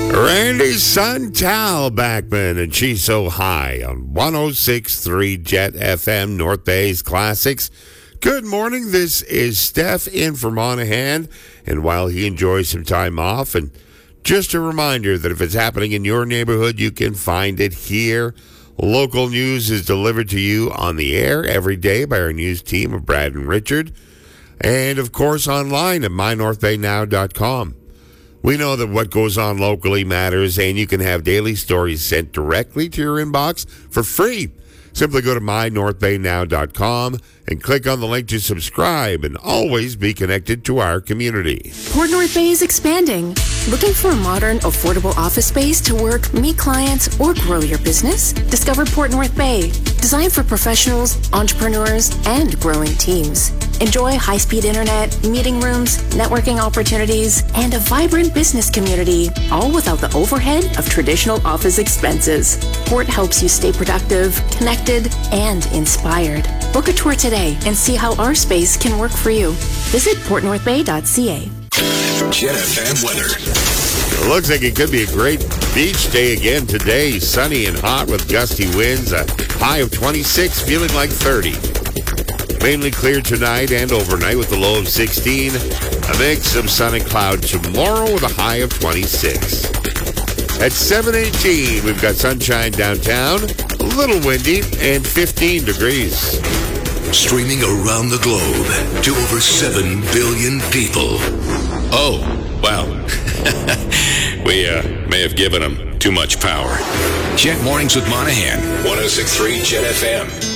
Randy's son, Tal Bachman, and She's So High on 106.3 Jet FM, North Bay's Classics. Good morning. This is Steph in for Monahan, and while he enjoys some time off, and just a reminder that if it's happening in your neighborhood, you can find it here. Local news is delivered to you on the air every day by our news team of Brad and Richard, and of course online at mynorthbaynow.com. We know that what goes on locally matters, and you can have daily stories sent directly to your inbox for free. Simply go to mynorthbaynow.com and click on the link to subscribe and always be connected to our community. Port North Bay is expanding. Looking for a modern, affordable office space to work, meet clients, or grow your business? Discover Port North Bay, designed for professionals, entrepreneurs, and growing teams. Enjoy high-speed internet, meeting rooms, networking opportunities, and a vibrant business community, all without the overhead of traditional office expenses. Port helps you stay productive, connected, and inspired. Book a tour today and see how our space can work for you. Visit portnorthbay.ca. Jet FM weather. It looks like it could be a great beach day again today. Sunny and hot with gusty winds. A high of 26, feeling like 30. Mainly clear tonight and overnight with a low of 16. A mix of sun and cloud tomorrow with a high of 26. At 7:18, we've got sunshine downtown, a little windy, and 15 degrees. Streaming around the globe to over 7 billion people. Oh, wow. We may have given them too much power. Jet Mornings with Monahan. 106.3 Jet FM.